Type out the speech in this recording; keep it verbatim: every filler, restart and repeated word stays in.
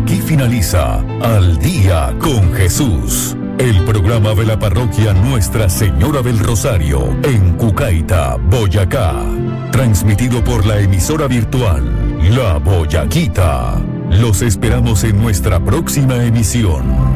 Aquí finaliza Al Día con Jesús, el programa de la parroquia Nuestra Señora del Rosario en Cucaita, Boyacá, transmitido por la emisora virtual La Boyaquita. Los esperamos en nuestra próxima emisión.